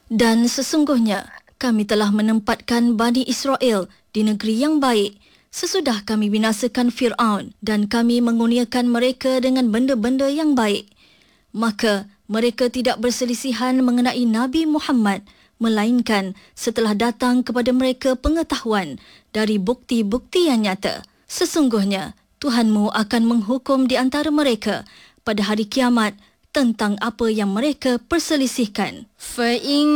Dan sesungguhnya, kami telah menempatkan Bani Israel di negeri yang baik sesudah kami binasakan Fir'aun dan kami mengurniakan mereka dengan benda-benda yang baik. Maka mereka tidak berselisihan mengenai Nabi Muhammad, melainkan setelah datang kepada mereka pengetahuan dari bukti-bukti yang nyata. Sesungguhnya, Tuhanmu akan menghukum di antara mereka pada hari kiamat tentang apa yang mereka perselisihkan. فَإِنْ